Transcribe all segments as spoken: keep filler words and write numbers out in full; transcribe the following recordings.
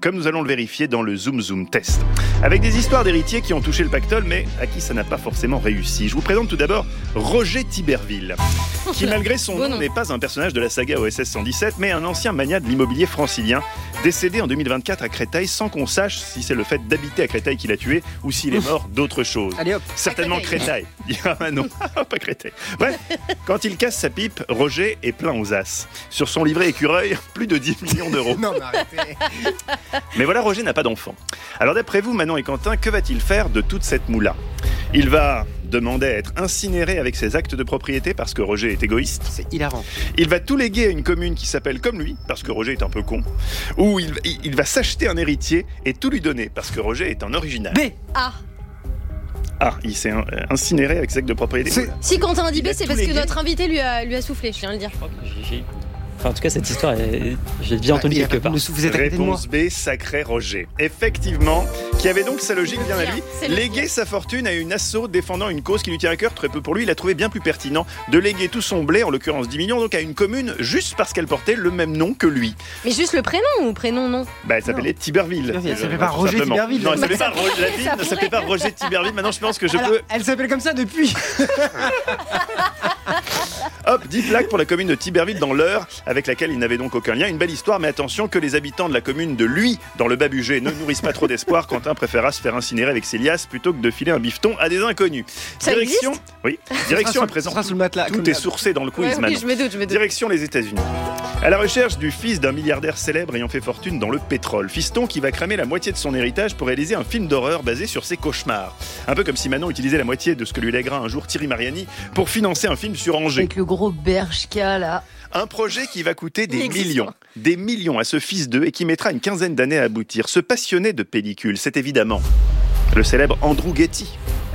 comme nous allons le vérifier dans le Zoom Zoom Test. Avec des histoires d'héritiers qui ont touché le pactole, mais à qui ça n'a pas forcément réussi. Je vous présente tout d'abord Roger Tiberville, qui malgré son nom n'est pas un personnage de la saga O S S cent dix-sept, mais un ancien magnat de l'immobilier francilien, décédé en deux mille vingt-quatre à Créteil sans qu'on sache si c'est le fait d'habiter à Créteil qui l'a tué ou s'il est mort d'autre chose. Allez hop. Certainement Créteil. Ah non, pas Créteil. Bref, quand il casse sa pipe, Roger est plein aux as. Sur son livret écureuil, plus de dix millions d'euros. Non, mais arrêtez. Mais voilà, Roger n'a pas d'enfant. Alors d'après vous, Manon et Quentin, que va-t-il faire de toute cette moula ? Il va demander à être incinéré avec ses actes de propriété parce que Roger est égoïste. C'est hilarant. Il va tout léguer à une commune qui s'appelle comme lui, parce que Roger est un peu con. Ou il, il va s'acheter un héritier et tout lui donner, parce que Roger est un original. B. Ah. Ah, il s'est incinéré avec ses actes de propriété. C'est... Si Quentin a dit B, c'est parce que légué. notre invité lui a, lui a soufflé, je viens de le dire. J'ai... Enfin, en tout cas, cette histoire, est... j'ai déjà entendu Ah, quelque part. Vous êtes à côté de moi. Réponse B, sacré Roger. Effectivement, qui avait donc sa logique bien à lui, C'est le léguer sa fortune à une asso défendant une cause qui lui tient à cœur. Très peu pour lui, il a trouvé bien plus pertinent de léguer tout son blé, en l'occurrence dix millions, donc à une commune juste parce qu'elle portait le même nom que lui. Mais juste le prénom ou prénom non? Bah, elle s'appelait Tiberville. Tiberville, elle Euh, s'appelait pas tout Roger simplement. Tiberville. Non, elle Bah, s'appelait pas ça Roger. La pourrait, ville ça ne s'appelait pas Roger Tiberville. Maintenant, je pense que je Alors, peux. elle s'appelle comme ça depuis. Hop, dix plaques pour la commune de Tiberville dans l'Eure, avec laquelle il n'avait donc aucun lien. Une belle histoire, mais attention que les habitants de la commune de Lui, dans le Bas-Bugey, ne nourrissent pas trop d'espoir. Quentin préféra se faire incinérer avec ses liasses plutôt que de filer un bifton à des inconnus. Ça Direction, oui, direction à Ça présent. sera sous le matelas. Tout comme est d'hab. sourcé dans le quiz, Ouais, oui, Manon. je me doute, je me doute. Direction les États-Unis. À la recherche du fils d'un milliardaire célèbre ayant fait fortune dans le pétrole. Fiston qui va cramer la moitié de son héritage pour réaliser un film d'horreur basé sur ses cauchemars. Un peu comme si Manon utilisait la moitié de ce que lui lèguera un jour Thierry Mariani pour financer un film sur Angers. Avec le gros Bershka là. Un projet qui va coûter des Inexistant. millions, des millions à ce fils d'eux et qui mettra une quinzaine d'années à aboutir. Ce passionné de pellicule, c'est évidemment le célèbre Andrew Getty,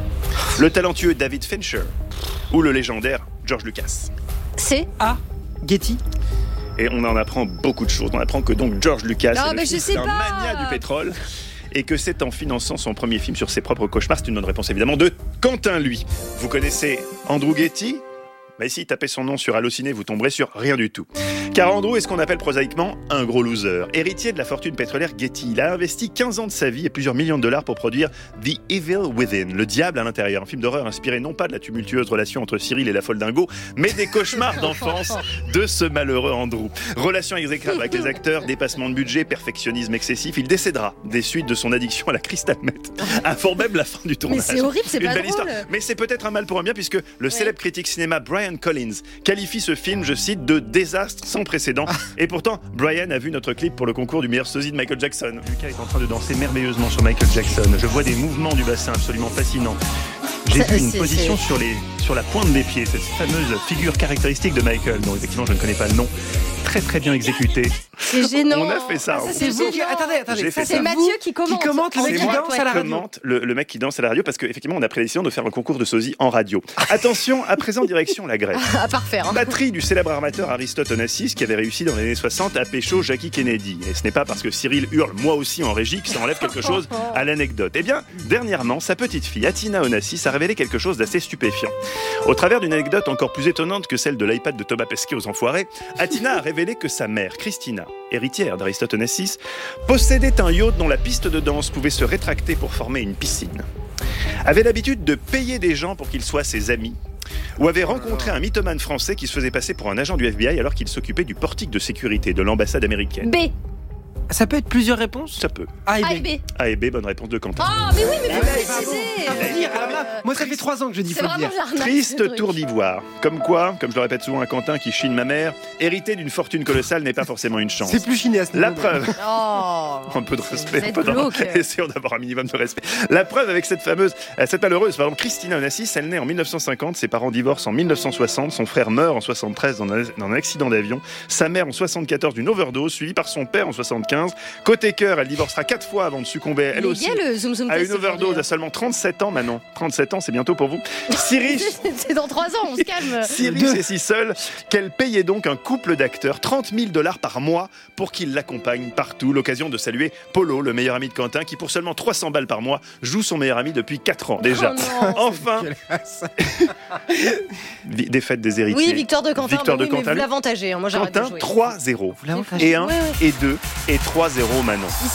le talentueux David Fincher ou le légendaire George Lucas. C'est Ah, Getty. Et on en apprend beaucoup de choses. On apprend que donc George Lucas Non, est le mais je fils sais d'un pas. mania du pétrole et que c'est en finançant son premier film sur ses propres cauchemars, c'est une bonne réponse évidemment, de Quentin lui. Vous connaissez Andrew Getty ? Mais si tapez son nom sur Allociné, vous tomberez sur rien du tout. Car Andrew est ce qu'on appelle prosaïquement un gros loser. Héritier de la fortune pétrolière Getty, il a investi quinze ans de sa vie et plusieurs millions de dollars pour produire The Evil Within, le diable à l'intérieur. Un film d'horreur inspiré non pas de la tumultueuse relation entre Cyril et la folle dingo, mais des cauchemars d'enfance de ce malheureux Andrew. Relation exécrable avec les acteurs, dépassement de budget, perfectionnisme excessif. Il décédera des suites de son addiction à la crystal meth, avant même la fin du tournage. Mais c'est horrible, c'est Une pas belle drôle. histoire. Mais c'est peut-être un mal pour un bien puisque le célèbre critique cinéma Brian Collins qualifie ce film, je cite, de désastre sans précédent. Et pourtant, Brian a vu notre clip pour le concours du meilleur sosie de Michael Jackson. Lucas est en train de danser merveilleusement sur Michael Jackson. Je vois des mouvements du bassin absolument fascinants. J'ai Ça, vu une c'est- position c'est- sur, les, sur la pointe des pieds, cette fameuse figure caractéristique de Michael, dont effectivement je ne connais pas le nom. Très très bien exécuté. C'est gênant. On a fait ça. Ça, C'est vous qui... gênant. Attendez, attendez. J'ai fait Ça, ça. C'est Mathieu qui commente. Qui commente le mec C'est qui moi danse à la qui radio. commente le, le mec qui danse à la radio parce qu'effectivement on a pris la décision de faire un concours de sosie en radio. Attention, à présent direction la Grèce. À part faire. Hein. Patrie du célèbre armateur Aristote Onassis qui avait réussi dans les années soixante à pécho Jackie Kennedy. Et ce n'est pas parce que Cyril hurle moi aussi en régie que ça enlève quelque chose à l'anecdote. Eh bien, dernièrement, sa petite fille Atina Onassis a révélé quelque chose d'assez stupéfiant. Au travers d'une anecdote encore plus étonnante que celle de l'iPad de Thomas Pesquet aux Enfoirés, Atina a révélé que sa mère, Christina, héritière d'Aristote Onassis, possédait un yacht dont la piste de danse pouvait se rétracter pour former une piscine. Avait l'habitude de payer des gens pour qu'ils soient ses amis, ou avait rencontré un mythomane français qui se faisait passer pour un agent du F B I alors qu'il s'occupait du portique de sécurité de l'ambassade américaine. B. Ça peut être plusieurs réponses. Ça peut. A et A et B. B. A et B, bonne réponse de Quentin. Oh, mais oui, mais faut là, préciser. Faut le dire, alors là, moi ça fait trois ans que je dis C'est faut le vraiment dire. de l'arnaque. ce Triste truc. tour d'ivoire. Comme quoi, comme je le répète souvent à Quentin qui chine ma mère, hériter d'une fortune colossale n'est pas forcément une chance. C'est plus chiné à ce La niveau. preuve. Oh. Un peu de respect, Vous un êtes peu de- glauque. essayons d'avoir un minimum de respect. La preuve avec cette fameuse, euh, cette malheureuse, pardon, Christina Onassis, elle naît en mille neuf cent cinquante, ses parents divorcent en mille neuf cent soixante, son frère meurt en soixante-treize dans un, dans un accident d'avion, sa mère en soixante-quatorze d'une overdose, suivie par son père en soixante-quinze. Côté cœur, elle divorcera quatre fois avant de succomber, elle Mais aussi, il y a le zoom zoom à test une overdose aujourd'hui, à seulement trente-sept ans maintenant. trente-sept ans, c'est bientôt pour vous. Si riche, hein. C'est dans trois ans, on se calme. si riche et si seule qu'elle payait donc un couple d'acteurs trente mille dollars par mois pour qu'ils l'accompagnent partout. L'occasion de saluer Polo, le meilleur ami de Quentin, qui pour seulement trois cents balles par mois joue son meilleur ami depuis quatre ans déjà. Oh non. Enfin, vi- défaite des héritiers. Oui, victoire de Quentin. Victoire mais de oui, mais Quentin. vous l'avantagez. hein, Moi, j'arrête de Quentin, jouer. trois zéro. Vous l'avantagez. Et un, Ouais, ouais. et deux, et trois zéro Manon.